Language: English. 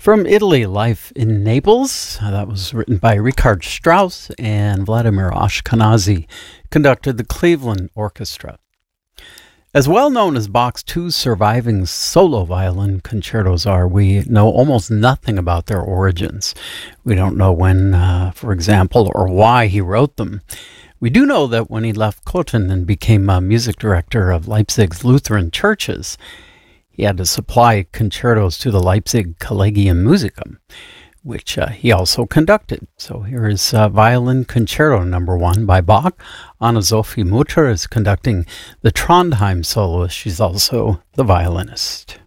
From Italy, Life in Naples. That was written by Richard Strauss, and Vladimir Ashkenazy conducted the Cleveland Orchestra. As well known as Bach's two surviving solo violin concertos are, we know almost nothing about their origins. We don't know when, for example, or why he wrote them. We do know that when he left Cothen and became music director of Leipzig's Lutheran churches, he had to supply concertos to the Leipzig Collegium Musicum, which he also conducted. So here is Violin Concerto No. 1 by Bach. Anna-Sophie Mutter is conducting the Trondheim soloist. She's also the violinist.